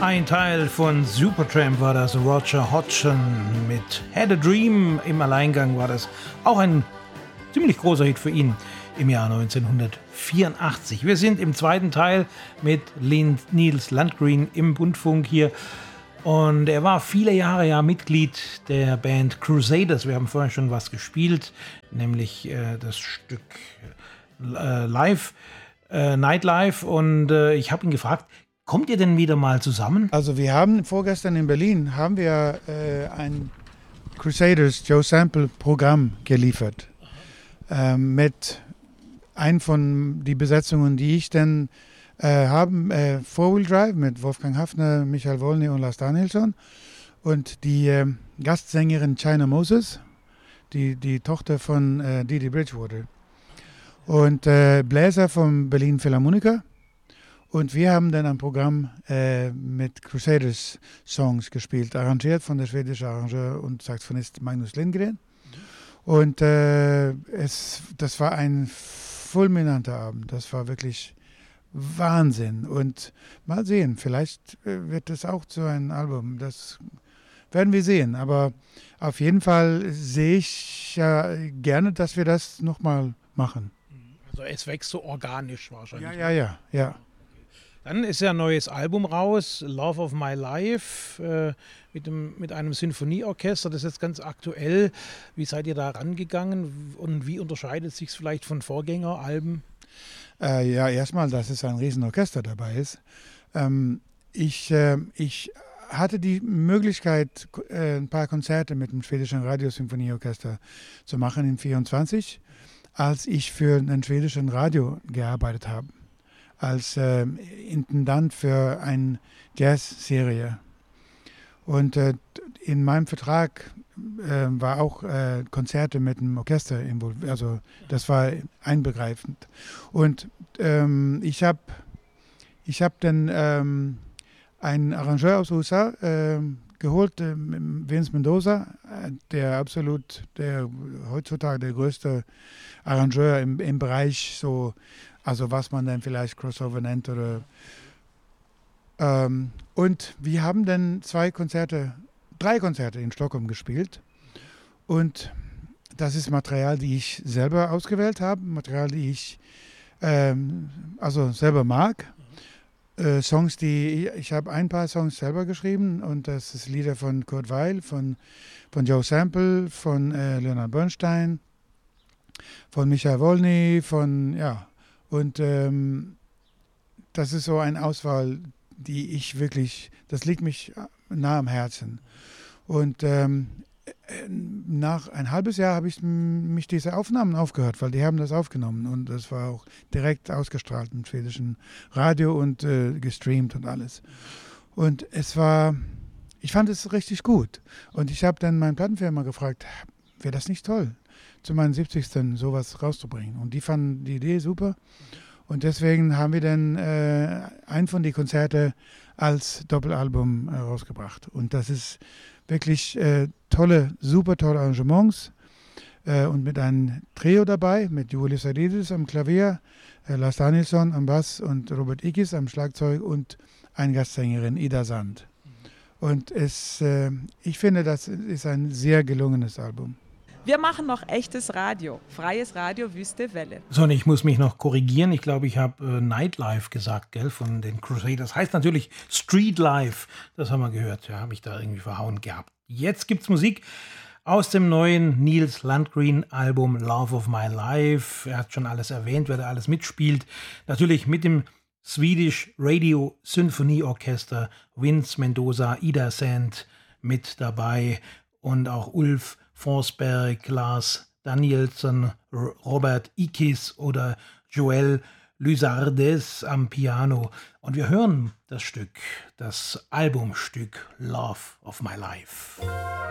Ein Teil von Supertramp war das. Roger Hodgson mit Had a Dream im Alleingang war das. Auch ein ziemlich großer Hit für ihn im Jahr 1984. Wir sind im zweiten Teil mit Nils Landgren im Bundfunk hier. Und er war viele Jahre ja Mitglied der Band Crusaders. Wir haben vorhin schon was gespielt, nämlich das Stück Nightlife. Und ich habe ihn gefragt, kommt ihr denn wieder mal zusammen? Also wir haben vorgestern in Berlin ein Crusaders Joe Sample Programm geliefert. Mit ein von die Besetzungen, die ich dann haben, Four-Wheel Drive mit Wolfgang Hafner, Michael Wolny und Lars Danielsson und die Gastsängerin China Moses, die Tochter von Didi Bridgewater und Bläser vom Berlin Philharmoniker. Und wir haben dann ein Programm mit Crusaders Songs gespielt, arrangiert von der schwedischen Arrangeur und Saxophonist Magnus Lindgren. Und das war ein fulminanter Abend. Das war wirklich Wahnsinn. Und mal sehen, vielleicht wird das auch so ein Album. Das werden wir sehen. Aber auf jeden Fall sehe ich ja gerne, dass wir das nochmal machen. Also es wächst so organisch wahrscheinlich. Ja. Dann ist ja ein neues Album raus, Love of My Life, mit einem Sinfonieorchester. Das ist jetzt ganz aktuell. Wie seid ihr da rangegangen und wie unterscheidet es sich vielleicht von Vorgängeralben? Erstmal, dass es ein Riesenorchester dabei ist. Ich hatte die Möglichkeit, ein paar Konzerte mit dem schwedischen Radiosymphonieorchester zu machen in 1924, als ich für ein schwedischen Radio gearbeitet habe. Als Intendant für eine Jazz-Serie. Und in meinem Vertrag war auch Konzerte mit dem Orchester involviert. Also das war einbegreifend. Und ich hab dann einen Arrangeur aus den USA geholt, Vince Mendoza, der heutzutage der größte Arrangeur im Bereich so, also was man dann vielleicht Crossover nennt oder und wir haben dann drei Konzerte in Stockholm gespielt und das ist Material, die ich selber ausgewählt habe, Material, die ich also selber mag. Songs, ich habe ein paar Songs selber geschrieben und das ist Lieder von Kurt Weill, von Joe Sample, von Leonard Bernstein, von Michael Wolny, und das ist so eine Auswahl, die ich wirklich, das liegt mich nah am Herzen. Und nach ein halbes Jahr habe ich mich diese Aufnahmen aufgehört, weil die haben das aufgenommen und das war auch direkt ausgestrahlt im schwedischen Radio und gestreamt und alles. Und ich fand es richtig gut. Und ich habe dann meine Plattenfirma gefragt, wäre das nicht toll, zu meinem 70. sowas rauszubringen. Und die fanden die Idee super. Und deswegen haben wir dann ein von den Konzerten als Doppelalbum rausgebracht. Und das ist wirklich super tolle Arrangements. Und mit einem Trio dabei, mit Julius Aridis am Klavier, Lars Danielsson am Bass und Robert Ikis am Schlagzeug und eine Gastsängerin, Ida Sand. Und ich finde, das ist ein sehr gelungenes Album. Wir machen noch echtes Radio, freies Radio, Wüste Welle. So, und ich muss mich noch korrigieren. Ich glaube, ich habe Nightlife gesagt, gell, von den Crusaders. Heißt natürlich Street Life. Das haben wir gehört. Ja, habe ich da irgendwie verhauen gehabt. Jetzt gibt's Musik aus dem neuen Nils Landgren Album Love of My Life. Er hat schon alles erwähnt, wer da alles mitspielt. Natürlich mit dem Swedish Radio Symphonieorchester, Vince Mendoza, Ida Sand mit dabei und auch Ulf Forsberg, Lars Danielsson, Robert Ikis oder Joel Lysardes am Piano. Und wir hören das Albumstück Love of My Life.